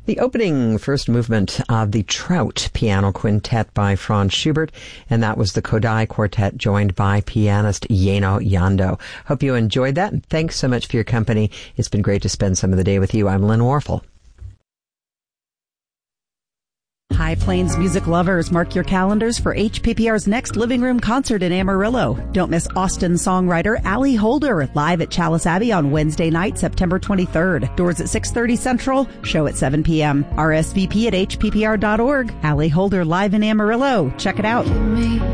The opening first movement of the Trout Piano Quintet by Franz Schubert, and that was the Kodai Quartet joined by pianist Yeno Yando. Hope you enjoyed that, and thanks so much for your company. It's been great to spend some of the day with you. I'm Lynn Warfel. High Plains music lovers, mark your calendars for HPPR's next Living Room concert in Amarillo. Don't miss Austin songwriter Allie Holder live at Chalice Abbey on Wednesday night, September 23rd. Doors at 6:30 Central, show at 7 p.m. RSVP at hppr.org. Allie Holder live in Amarillo. Check it out.